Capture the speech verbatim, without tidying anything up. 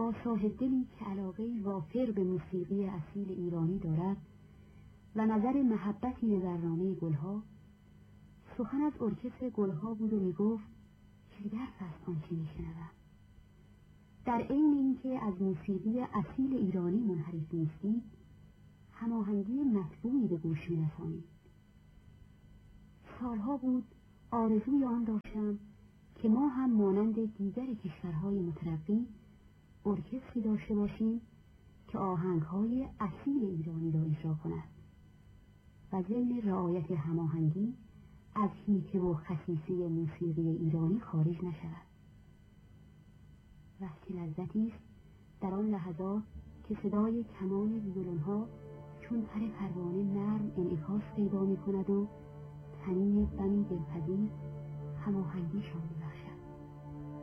با صاحبدلی که علاقه وافر به موسیقی اصیل ایرانی دارد و نظر محبتی به برنامه گلها، سخن از ارکستر گلها بود و میگفت چه درس از آنچه میشنوم. در عین اینکه از موسیقی اصیل ایرانی منحرف نیستید، هماهنگی مطبوعی به گوش می‌رسانید. سالها بود آرزوی آن داشتم که ما هم مانند دیگر کشورهای مترقی ارکستری داشته باشیم که آهنگ‌های اصیل ایرانی را اجرا کند و ضمن رعایت هماهنگی از حیطه و خصیصه موسیقی ایرانی خارج نشود. وقتی لذتی است در آن لحظات که صدای کمان ویولن‌ها چون پر پروانه نرم انعکاس پیدا می‌کند و طنین دمی دلپذیر هماهنگیشان